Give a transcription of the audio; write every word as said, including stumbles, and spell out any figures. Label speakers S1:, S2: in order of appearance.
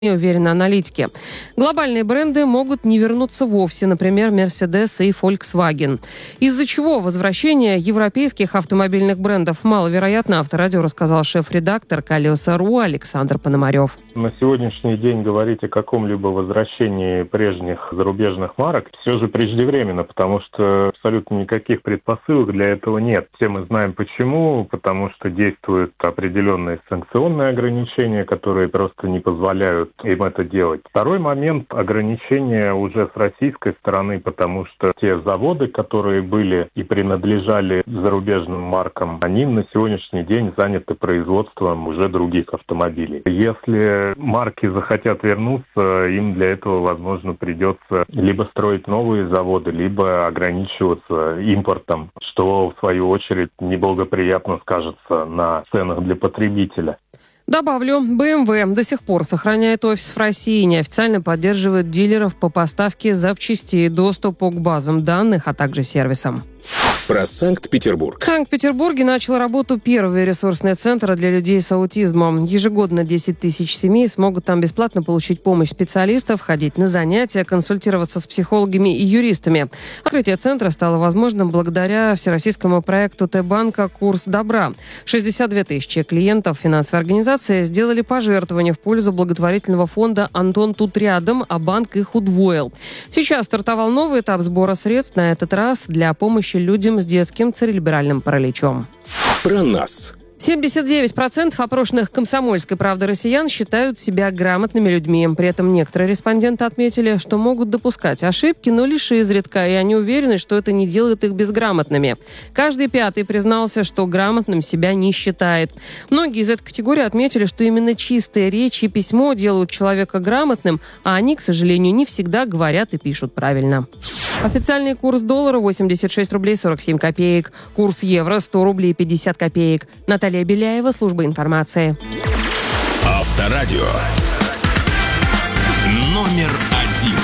S1: уверены аналитики. Глобальные бренды могут не вернуться вовсе, например, Mercedes и Volkswagen. Из-за чего возвращение европейских автомобильных брендов маловероятно, Авторадио рассказал шеф-редактор Колеса.ру Александр Пономарев.
S2: На сегодняшний день говорить о каком-либо возвращении прежних зарубежных марок все же преждевременно, потому что абсолютно никаких предпосылок для этого нет. Все мы знаем почему, потому что действуют определенные санкционные ограничения, которые просто не позволяют им это делать. Второй момент — ограничения уже с российской стороны, потому что те заводы, которые были и принадлежали зарубежным маркам, они на сегодняшний день заняты производством уже других автомобилей. Если марки захотят вернуться, им для этого, возможно, придется либо строить новые заводы, либо ограничиваться импортом, что, в свою очередь, неблагоприятно скажется на ценах для потребителя.
S1: Добавлю, бэ эм вэ до сих пор сохраняет офис в России и неофициально поддерживает дилеров по поставке запчастей, доступу к базам данных, а также сервисам.
S3: Про Санкт-Петербург.
S1: В Санкт-Петербурге начал работу первый ресурсный центр для людей с аутизмом. Ежегодно десять тысяч семей смогут там бесплатно получить помощь специалистов, ходить на занятия, консультироваться с психологами и юристами. Открытие центра стало возможным благодаря всероссийскому проекту Т-банка «Курс добра». шестьдесят две тысячи клиентов финансовой организации сделали пожертвования в пользу благотворительного фонда «Антон тут рядом», а банк их удвоил. Сейчас стартовал новый этап сбора средств, на этот раз для помощи людям с детским церебральным параличом.
S3: Про нас.
S1: семьдесят девять процентов опрошенных «Комсомольской правды» россиян считают себя грамотными людьми. При этом некоторые респонденты отметили, что могут допускать ошибки, но лишь изредка, и они уверены, что это не делает их безграмотными. Каждый пятый признался, что грамотным себя не считает. Многие из этой категории отметили, что именно чистая речь и письмо делают человека грамотным, а они, к сожалению, не всегда говорят и пишут правильно. Официальный курс доллара восемьдесят шесть рублей сорок семь копеек. Курс евро сто рублей пятьдесят копеек. Наталья Беляева, служба информации.
S3: Авторадио. Номер один.